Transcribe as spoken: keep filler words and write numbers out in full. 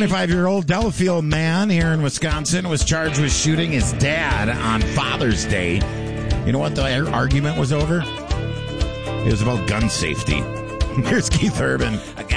twenty-five-year-old Delafield man here in Wisconsin was charged with shooting his dad on Father's Day. You know what the argument was over? It was about gun safety. Here's Keith Urban.